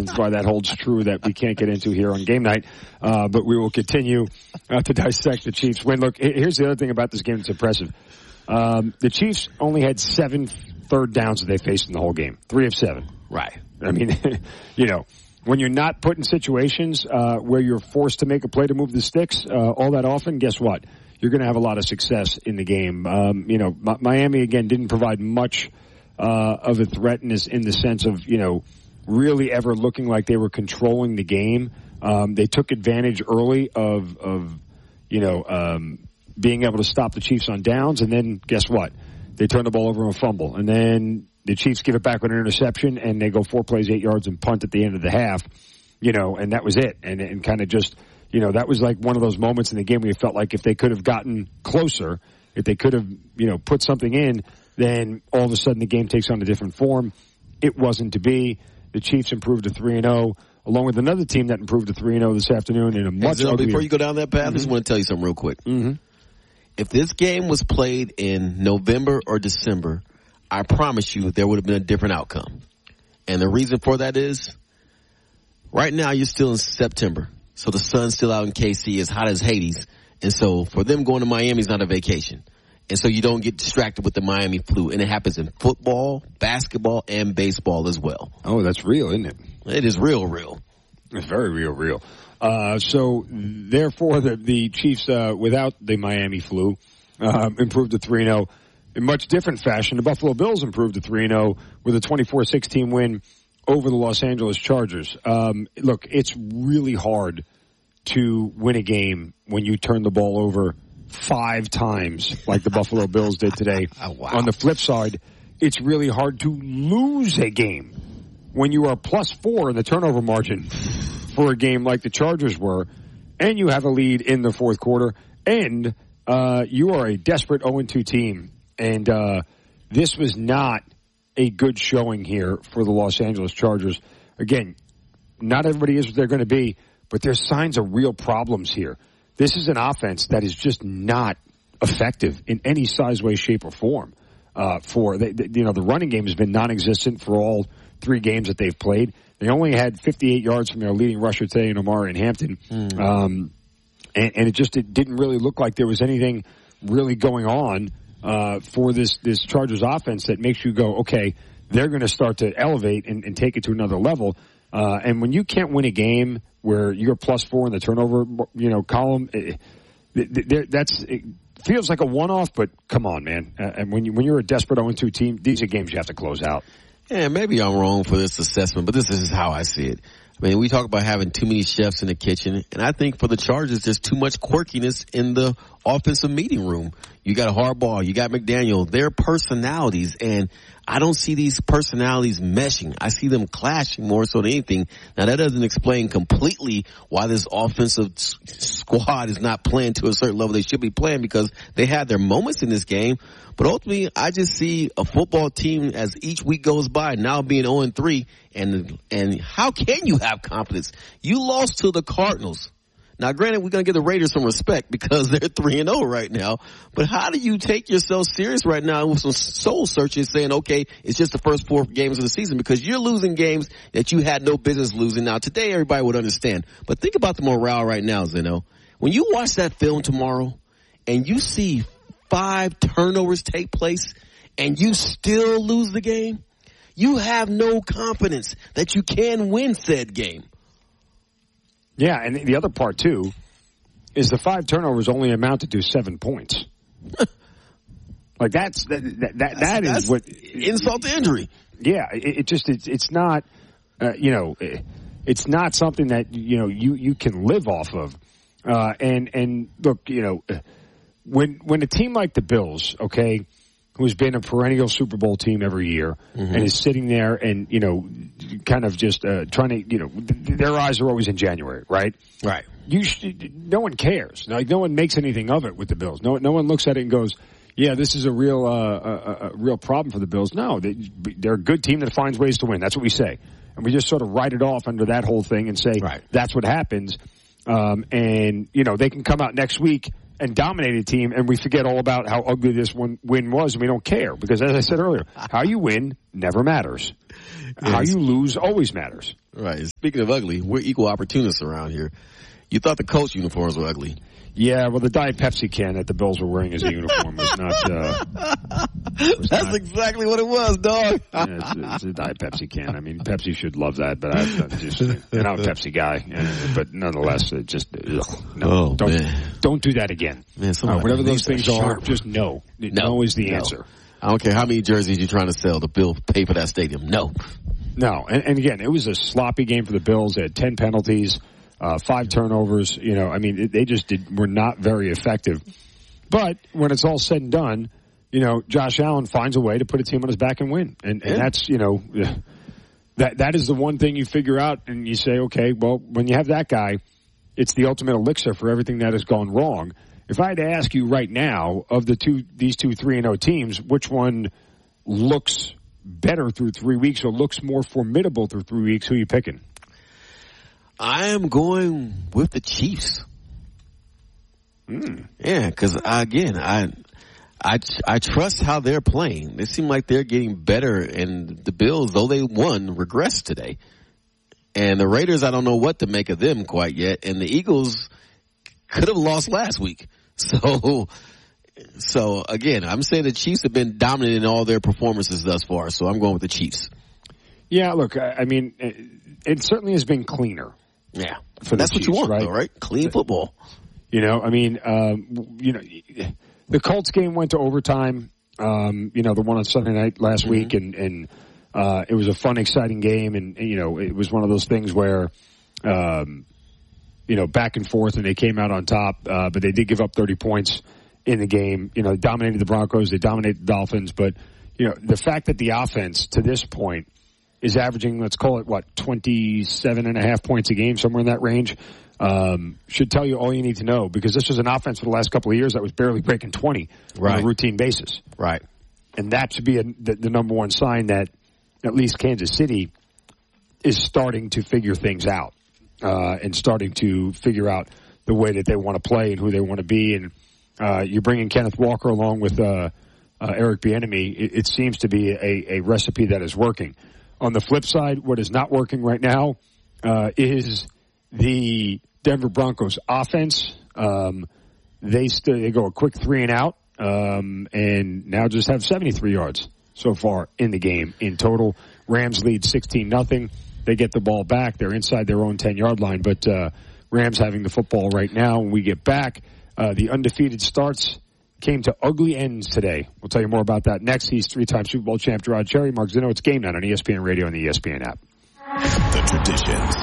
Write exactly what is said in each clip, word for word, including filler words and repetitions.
why that holds true that we can't get into here on game night. Uh, but we will continue uh, to dissect the Chiefs win. Look, here's the other thing about this game that's impressive. Um, the Chiefs only had seven third downs that they faced in the whole game. Three of seven. Right. I mean, you know, when you're not put in situations uh, where you're forced to make a play to move the sticks uh, all that often, guess what? You're going to have a lot of success in the game. Um, you know, M- Miami, again, didn't provide much uh, of a threat in, this, in the sense of, you know, really ever looking like they were controlling the game. Um, they took advantage early of, of you know, um, being able to stop the Chiefs on downs, and then guess what? They turn the ball over and fumble. And then the Chiefs give it back with an interception, and they go four plays, eight yards, and punt at the end of the half, you know, and that was it. And, and kind of just, you know, that was like one of those moments in the game where you felt like if they could have gotten closer, if they could have, you know, put something in, then all of a sudden the game takes on a different form. It wasn't to be. The Chiefs improved to three and oh, along with another team that improved to three and oh this afternoon in a much hey, Zell, uglier... Before you go down that path, mm-hmm. I just want to tell you something real quick. Mm-hmm. If this game was played in November or December, I promise you there would have been a different outcome. And the reason for that is, right now you're still in September, so the sun's still out in K C, as hot as Hades. And so for them going to Miami is not a vacation. And so you don't get distracted with the Miami flu. And it happens in football, basketball, and baseball as well. Oh, that's real, isn't it? It is real, real. It's very real, real. Uh, so, therefore, the, the Chiefs, uh, without the Miami flu, uh, improved to three and oh. In much different fashion, the Buffalo Bills improved to three and oh with a twenty-four sixteen win over the Los Angeles Chargers. Um, look, it's really hard to win a game when you turn the ball over five times like the Buffalo Bills did today. Oh, wow. On the flip side, it's really hard to lose a game when you are plus four in the turnover margin for a game like the Chargers were, and you have a lead in the fourth quarter, and uh, you are a desperate oh and two team. And uh, this was not a good showing here for the Los Angeles Chargers. Again, not everybody is what they're going to be, but there's signs of real problems here. This is an offense that is just not effective in any size, way, shape, or form. Uh, for they, they, you know, the running game has been non-existent for all three games that they've played. They only had fifty-eight yards from their leading rusher today in Omari Hampton, mm. um, and, and it just it didn't really look like there was anything really going on uh, for this this Chargers offense that makes you go, okay, they're going to start to elevate and, and take it to another level. Uh, and when you can't win a game where you're plus four in the turnover, you know, column, it, it, that's it feels like a one-off. But come on, man! Uh, and when you when you're a desperate oh and two team, these are games you have to close out. Yeah, maybe I'm wrong for this assessment, but this is how I see it. I mean, we talk about having too many chefs in the kitchen, and I think for the Chargers, there's too much quirkiness in the offensive meeting room. You got Harbaugh, you got McDaniel, their personalities, and I don't see these personalities meshing. I see them clashing more so than anything. Now, that doesn't explain completely why this offensive squad is not playing to a certain level they should be playing, because they had their moments in this game. But ultimately, I just see a football team as each week goes by now being oh and three. And, and how can you have confidence? You lost to the Cardinals. Now, granted, we're going to give the Raiders some respect because they're three and oh right now. But how do you take yourself serious right now with some soul searching, saying, okay, it's just the first four games of the season, because you're losing games that you had no business losing. Now, today, everybody would understand. But think about the morale right now, Zeno. When you watch that film tomorrow and you see five turnovers take place and you still lose the game, you have no confidence that you can win said game. Yeah, and the other part, too, is the five turnovers only amounted to seven points. Like, that's, that, that, that, that that's, is what... Insult to injury. Yeah, it, it just, it's, it's not, uh, you know, it's not something that, you know, you, you can live off of. Uh, and, and look, you know, when, when a team like the Bills, okay, who's been a perennial Super Bowl team every year, mm-hmm. and is sitting there and, you know, kind of just uh, trying to, you know, th- their eyes are always in January, right? Right. You sh- no one cares. Like, no one makes anything of it with the Bills. No, no one looks at it and goes, yeah, this is a real, uh, a, a real problem for the Bills. No, they, they're a good team that finds ways to win. That's what we say. And we just sort of write it off under that whole thing and say, right. That's what happens. Um, and, you know, they can come out next week and dominated a team, and we forget all about how ugly this one win was, and we don't care. Because as I said earlier, how you win never matters. Yes. How you lose always matters. Right. Speaking of ugly, we're equal opportunists around here. You thought the Colts uniforms were ugly. Yeah, well, the Diet Pepsi can that the Bills were wearing as a uniform was not... Uh, was That's not, exactly what it was, dog. Yeah, it's, it's a Diet Pepsi can. I mean, Pepsi should love that, but I, I'm just... And I'm a Pepsi guy, and, but nonetheless, it just... Ugh, no, oh, don't, man. Don't do that again. Man, uh, whatever those things are, sharp. just no. No, no is the no. answer. I don't care how many jerseys you're trying to sell to Bill pay for that stadium. No. No, and, and again, it was a sloppy game for the Bills. They had ten penalties. Uh, five turnovers, you know, I mean, they just did, were not very effective. But when it's all said and done, you know, Josh Allen finds a way to put a team on his back and win. And, and that's, you know, that that is the one thing you figure out and you say, okay, well, when you have that guy, it's the ultimate elixir for everything that has gone wrong. If I had to ask you right now, of the two, these two three and oh teams, which one looks better through three weeks or looks more formidable through three weeks, who are you picking? I am going with the Chiefs. Mm. Yeah, because again, I, I, I trust how they're playing. They seem like they're getting better, and the Bills, though they won, regressed today. And the Raiders, I don't know what to make of them quite yet. And the Eagles could have lost last week. So, so again, I'm saying the Chiefs have been dominant in all their performances thus far. So I'm going with the Chiefs. Yeah, look, I, I mean, it, it certainly has been cleaner. Yeah, for that's Chiefs, what you want, right? though, right? Clean football. You know, I mean, um, you know, the Colts game went to overtime. Um, you know, the one on Sunday night last mm-hmm. week, and and uh, it was a fun, exciting game, and, and you know, it was one of those things where, um, you know, back and forth, and they came out on top, uh, but they did give up thirty points in the game. You know, they dominated the Broncos, they dominated the Dolphins, but you know, the fact that the offense to this point is averaging, let's call it, what, twenty-seven and a half points a game, somewhere in that range, um, should tell you all you need to know, because this was an offense for the last couple of years that was barely breaking twenty right. on a routine basis. Right. And that should be a, the, the number one sign that at least Kansas City is starting to figure things out uh, and starting to figure out the way that they want to play and who they want to be. And uh, you bring in Kenneth Walker along with uh, uh, Eric Bieniemy, it, it seems to be a, a recipe that is working. On the flip side, what is not working right now uh, is the Denver Broncos offense. Um, they st- they go a quick three and out, um, and now just have seventy-three yards so far in the game in total. Rams lead sixteen nothing. They get the ball back. They're inside their own ten-yard line, but uh, Rams having the football right now. When we get back, uh, the undefeated starts came to ugly ends today. We'll tell you more about that next. He's three-time Super Bowl champ Gerard Cherry. Mark Zinno. It's Game Night on E S P N Radio and the E S P N app. The traditions.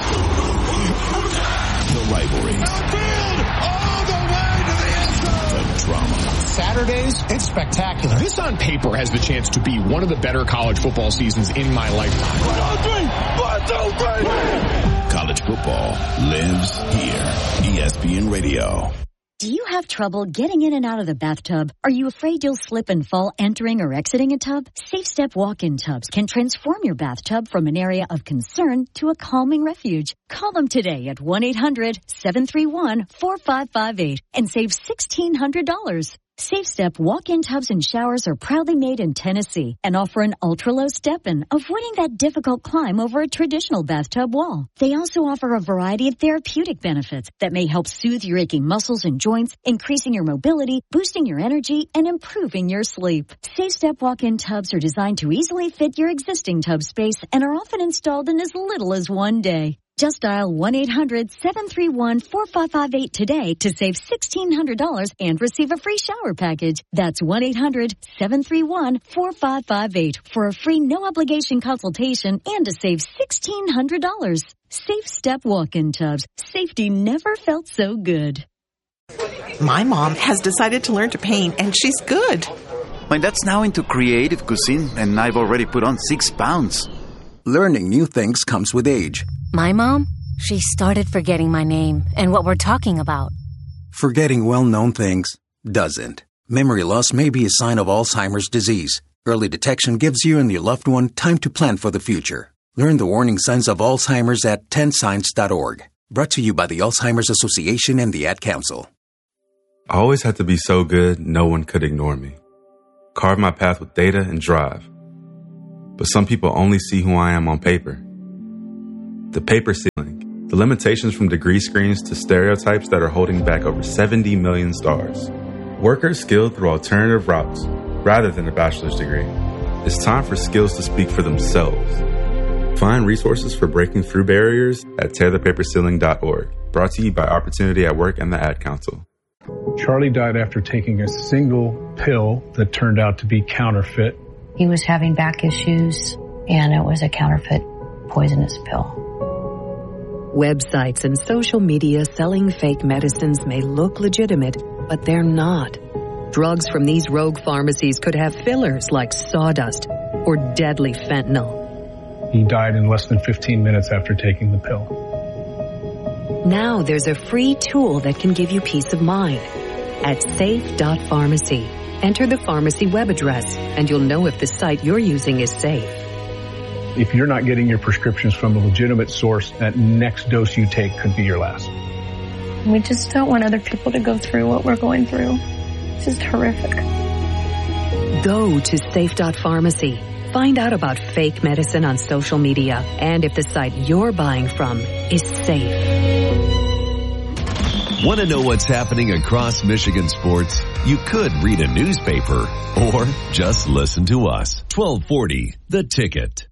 The rivalries. All the way to the end zone. The drama. Saturdays, it's spectacular. This on paper has the chance to be one of the better college football seasons in my lifetime. One, two, three. One, two, three. College football lives here. E S P N Radio. Do you have trouble getting in and out of the bathtub? Are you afraid you'll slip and fall entering or exiting a tub? Safe Step walk-in tubs can transform your bathtub from an area of concern to a calming refuge. Call them today at one eight hundred seven three one four five five eight and save sixteen hundred dollars. Safe Step walk-in tubs and showers are proudly made in Tennessee and offer an ultra-low step-in, avoiding that difficult climb over a traditional bathtub wall. They also offer a variety of therapeutic benefits that may help soothe your aching muscles and joints, increasing your mobility, boosting your energy, and improving your sleep. Safe Step walk-in tubs are designed to easily fit your existing tub space and are often installed in as little as one day. Just dial one eight hundred seven three one four five five eight today to save sixteen hundred dollars and receive a free shower package. That's one eight hundred seven three one four five five eight for a free no-obligation consultation and to save sixteen hundred dollars. Safe Step walk-in tubs. Safety never felt so good. My mom has decided to learn to paint, and she's good. My dad's now into creative cuisine, and I've already put on six pounds. Learning new things comes with age. My mom, she started forgetting my name and what we're talking about. Forgetting well-known things doesn't. Memory loss may be a sign of Alzheimer's disease. Early detection gives you and your loved one time to plan for the future. Learn the warning signs of Alzheimer's at ten signs dot org. Brought to you by the Alzheimer's Association and the Ad Council. I always had to be so good, no one could ignore me. Carve my path with data and drive. But some people only see who I am on paper. The paper ceiling, the limitations from degree screens to stereotypes that are holding back over seventy million stars. Workers skilled through alternative routes rather than a bachelor's degree. It's time for skills to speak for themselves. Find resources for breaking through barriers at tear the paper ceiling dot org. Brought to you by Opportunity at Work and the Ad Council. Charlie died after taking a single pill that turned out to be counterfeit. He was having back issues, and it was a counterfeit poisonous pill. Websites and social media selling fake medicines may look legitimate, but they're not. Drugs from these rogue pharmacies could have fillers like sawdust or deadly fentanyl. He died in less than fifteen minutes after taking the pill. Now there's a free tool that can give you peace of mind. At safe dot pharmacy, enter the pharmacy web address, and you'll know if the site you're using is safe. If you're not getting your prescriptions from a legitimate source, that next dose you take could be your last. We just don't want other people to go through what we're going through. It's just horrific. Go to safe dot pharmacy. Find out about fake medicine on social media and if the site you're buying from is safe. Want to know what's happening across Michigan sports? You could read a newspaper or just listen to us. twelve forty, The Ticket.